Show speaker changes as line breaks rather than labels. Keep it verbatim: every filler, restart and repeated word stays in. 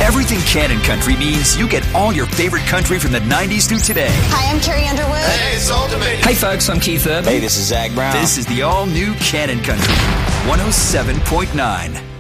Everything Canon Country means you get all your favorite country from the nineties through today.
Hi, I'm Carrie Underwood.
Hey, it's Ultimate.
Hey, folks, I'm Keith Urban.
Hey, this is Zach Brown.
This is the all-new Canon Country, one oh seven point nine.